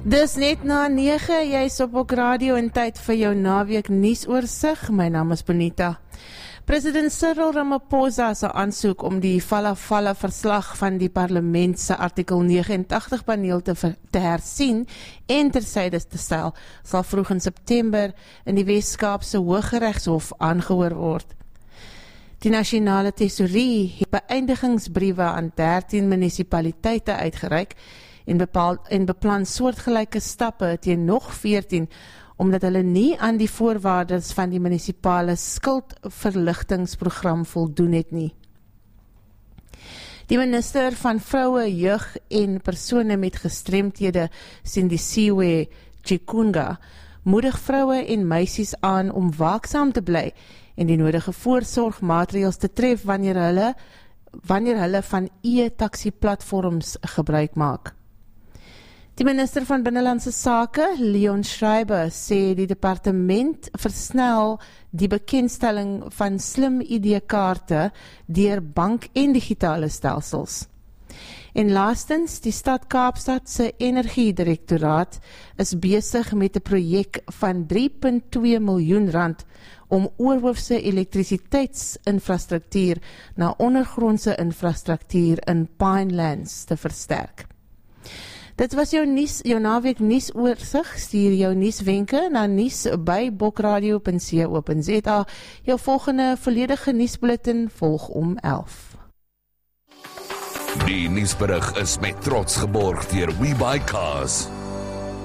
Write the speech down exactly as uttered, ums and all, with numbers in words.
Dis net na nege, jy is op ook radio en tyd vir jou naweek nuusoorseig. My naam is Bonita. President Cyril Ramaphosa se aansoek om die Falla Falla verslag van die parlement se artikel negenentachtig paneel te, te hersien en tersyde te stel, sal vroeg in September in die Wes-Kaapse Hooggeregshof aangehoor word. Die nasionale tesourie het beëindigingsbriewe aan dertien munisipaliteite uitgereik en, bepaal, en beplan soortgelyke stappe teen nog veertien, omdat hulle nie aan die voorwaardes van die munisipale skuldverligtingsprogram voldoen het nie. Die minister van Vroue, Jeug en persone met gestremthede, Sindisiwe Chikunga, moedig vroue en meisies aan om waaksaam te bly en die nodige voorsorgmaatreëls te tref wanneer hulle, wanneer hulle van e-taxi platforms gebruik maak. Die minister van Binnelandse Sake, Leon Schreiber, sê die departement versnel die bekendstelling van slim I D-kaarte deur bank- en digitale stelsels. En laastens, die stad Kaapstad se energiedirektoraat is besig met 'n projek van drie komma twee miljoen rand om oorhoofse elektrisiteitsinfrastruktuur na ondergrondse infrastruktuur in Pinelands te versterk. Dit was jou nuus, jou naweek nuusoorseig. Stuur jou nuuswenke na nuus by bokradio punt co punt za. Jou volgende volledige nuusbulletin volg om elf. Die nuusberig is met trots geborg deur WeBuyCars.